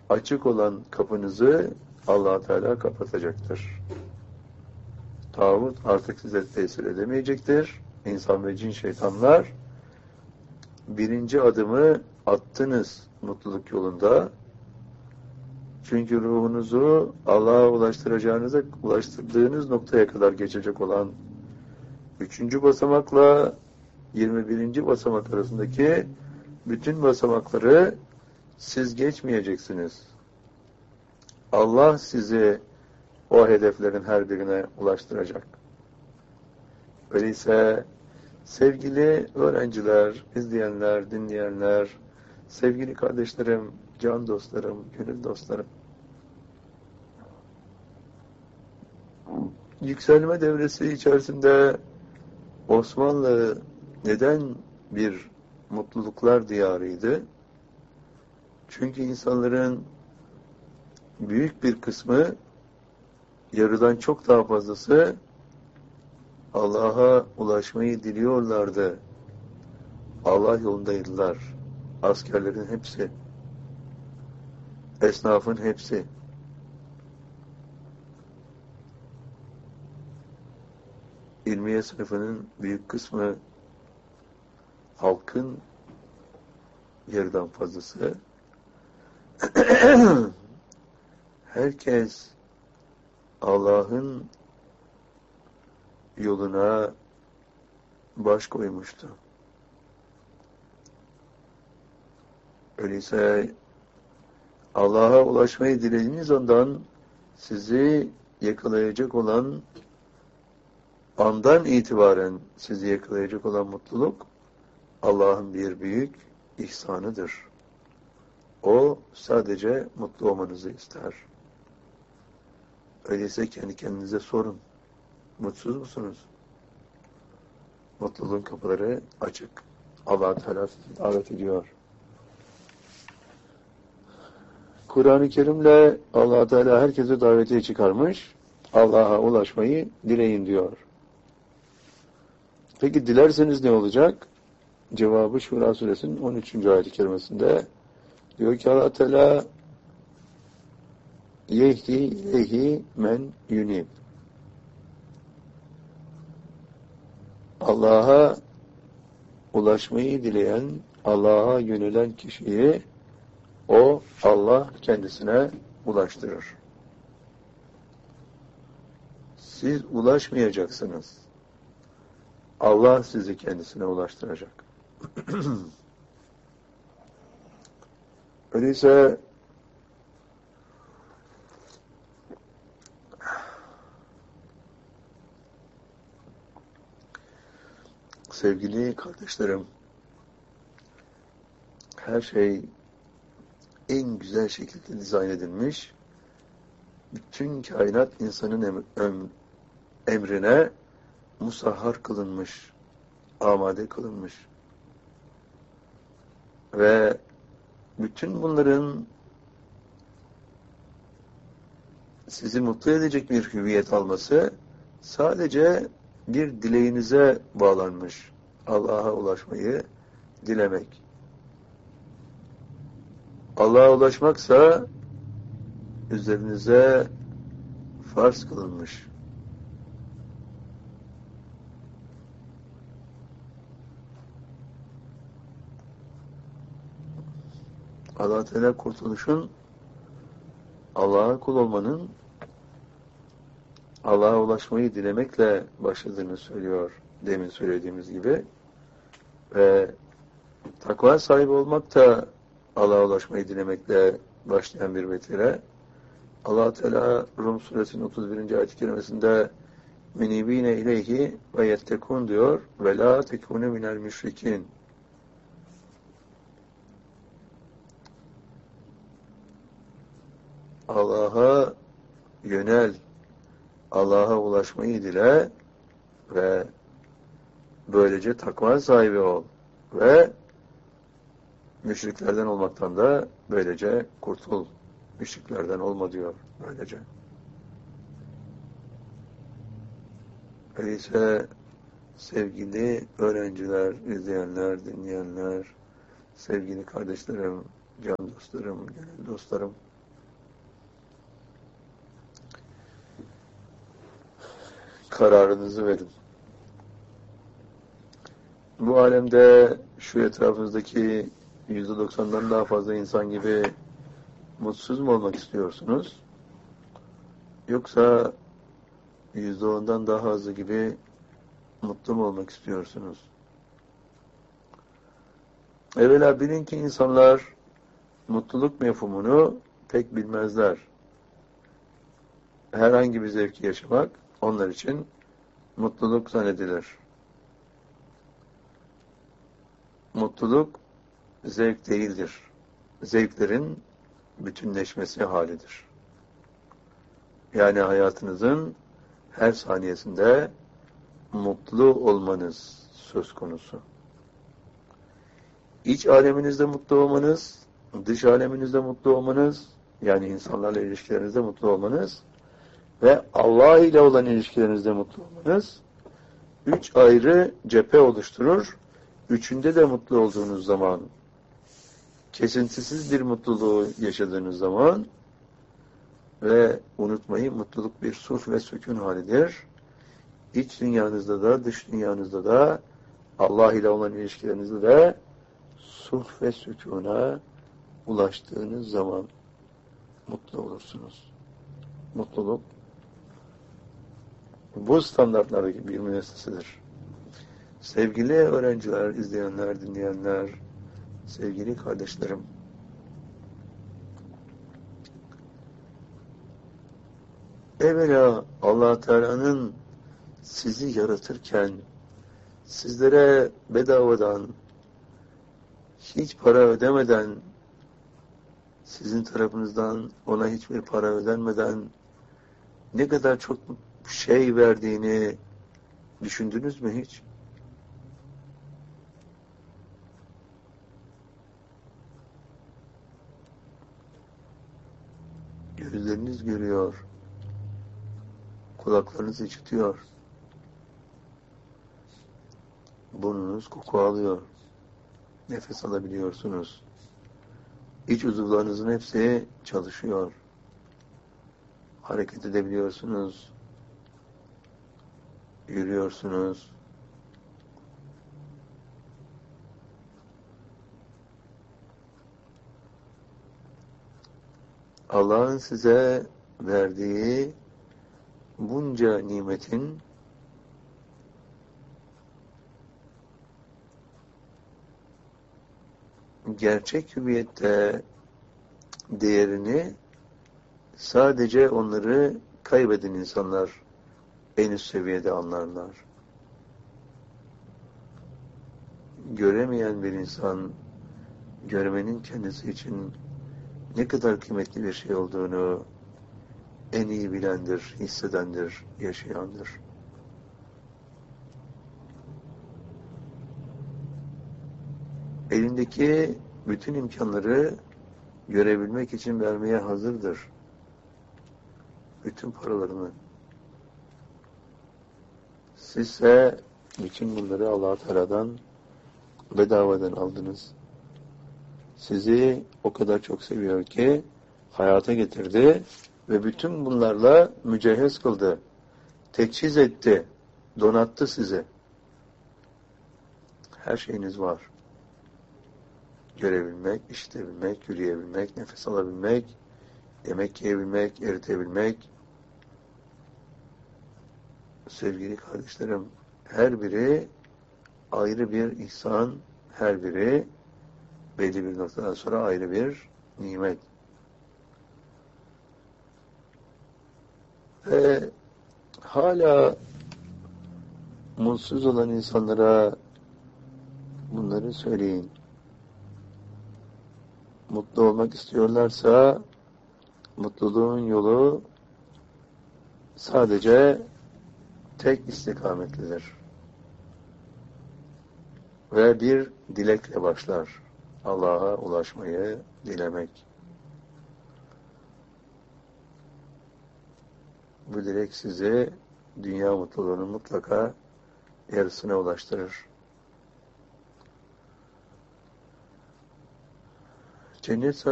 açık olan kapınızı Allah Teala kapatacaktır. Tağut artık size tesir edemeyecektir. İnsan ve cin şeytanlar birinci adımı attınız mutluluk yolunda. Çünkü ruhunuzu Allah'a ulaştırdığınız noktaya kadar geçecek olan 3. basamakla 21. basamak arasındaki bütün basamakları siz geçmeyeceksiniz. Allah sizi o hedeflerin her birine ulaştıracak. Öyleyse sevgili öğrenciler, izleyenler, dinleyenler, sevgili kardeşlerim, can dostlarım, gönül dostlarım, yükselme devresi içerisinde Osmanlı neden bir mutluluklar diyarıydı? Çünkü insanların büyük bir kısmı, yarıdan çok daha fazlası Allah'a ulaşmayı diliyorlardı. Allah yolundaydılar. Askerlerin hepsi, esnafın hepsi. İlmiye sınıfının büyük kısmı, halkın yarıdan fazlası. Herkes Allah'ın yoluna baş koymuştu. Öyleyse Allah'a ulaşmayı dilediğiniz ondan sizi yakalayacak olan andan itibaren sizi yakalayacak olan mutluluk Allah'ın bir büyük ihsanıdır. O sadece mutlu olmanızı ister. Öyleyse kendi kendinize sorun. Mutsuz musunuz? Mutluluğun kapıları açık. Allah Teala sizi davet ediyor. Kur'an-ı Kerim'le Allah Teala herkese davetiye çıkarmış. Allah'a ulaşmayı dileyin diyor. Peki dilerseniz ne olacak? Cevabı Şura Suresinin 13. ayet-i kerimesinde diyor ki Allah Teala yehdi ileyhi men yunib. Allah'a ulaşmayı dileyen, Allah'a yönelen kişiyi o Allah kendisine ulaştırır. Siz ulaşmayacaksınız. Allah sizi kendisine ulaştıracak. Öyleyse sevgili kardeşlerim, her şey en güzel şekilde dizayn edilmiş. Bütün kainat insanın emrine musahhar kılınmış, amade kılınmış. Ve bütün bunların sizi mutlu edecek bir hüviyet alması sadece bir dileğinize bağlanmış. Allah'a ulaşmayı dilemek. Allah'a ulaşmaksa üzerinize farz kılınmış. Allah Teala kurtuluşun, Allah'a kul olmanın, Allah'a ulaşmayı dilemekle başladığını söylüyor. Demin söylediğimiz gibi. Ve takva sahibi olmak da Allah'a ulaşmayı dilemekle başlayan bir vetire. Allah Teala Rum suresinin 31. ayet-i kerimesinde menibine ileyhi ve yettekun diyor ve la tekunu minel müşrikin. Allah'a yönel, Allah'a ulaşmayı dile ve böylece takva sahibi ol ve müşriklerden olmaktan da böylece kurtul. Müşriklerden olma diyor böylece. Öyleyse sevgili öğrenciler, izleyenler, dinleyenler, sevgili kardeşlerim, can dostlarım, gönül dostlarım, kararınızı verin. Bu alemde şu etrafınızdaki %90'dan daha fazla insan gibi mutsuz mu olmak istiyorsunuz? Yoksa %10'dan daha azı gibi mutlu mu olmak istiyorsunuz? Evvela bilin ki insanlar mutluluk mefhumunu pek bilmezler. Herhangi bir zevki yaşamak onlar için mutluluk zannedilir. Mutluluk zevk değildir. Zevklerin bütünleşmesi halidir. Yani hayatınızın her saniyesinde mutlu olmanız söz konusu. İç aleminizde mutlu olmanız, dış aleminizde mutlu olmanız, yani insanlarla ilişkilerinizde mutlu olmanız ve Allah ile olan ilişkilerinizde mutlu olmanız, 3 ayrı cephe oluşturur. Üçünde de mutlu olduğunuz zaman, kesintisiz bir mutluluğu yaşadığınız zaman ve unutmayın, mutluluk bir sulh ve sükun halidir. İç dünyanızda da, dış dünyanızda da, Allah ile olan ilişkilerinizde de sulh ve sükûna ulaştığınız zaman mutlu olursunuz. Mutluluk bu standartlardaki bir müessesesidir. Sevgili öğrenciler, izleyenler, dinleyenler, sevgili kardeşlerim, evvela Allah Teala'nın sizi yaratırken sizlere bedavadan, hiç para ödemeden, sizin tarafınızdan ona hiçbir para ödenmeden ne kadar çok şey verdiğini düşündünüz mü hiç? Gözleriniz görüyor, kulaklarınız işitiyor, burnunuz koku alıyor, nefes alabiliyorsunuz. İç uzuvlarınızın hepsi çalışıyor. Hareket edebiliyorsunuz. Yürüyorsunuz. Allah'ın size verdiği bunca nimetin gerçek hüviyette değerini sadece onları kaybeden insanlar en üst seviyede anlarlar. Göremeyen bir insan, görmenin kendisi için ne kadar kıymetli bir şey olduğunu en iyi bilendir, hissedendir, yaşayandır. Elindeki bütün imkanları görebilmek için vermeye hazırdır. Bütün paralarını. Sizse bütün bunları Allah-u Teala'dan bedavadan aldınız. Sizi o kadar çok seviyor ki hayata getirdi ve bütün bunlarla mücehhez kıldı. Teçhiz etti. Donattı sizi. Her şeyiniz var. Görebilmek, işitebilmek, yürüyebilmek, nefes alabilmek, yemek yiyebilmek, eritebilmek. Sevgili kardeşlerim, her biri ayrı bir ihsan, her biri belli bir noktadan sonra ayrı bir nimet. Ve hala mutsuz olan insanlara bunları söyleyin. Mutlu olmak istiyorlarsa mutluluğun yolu sadece tek istikametlidir. Ve bir dilekle başlar. Allah'a ulaşmayı dilemek. Bu dilek sizi dünya mutluluğunun mutlaka yarısına ulaştırır. Cennet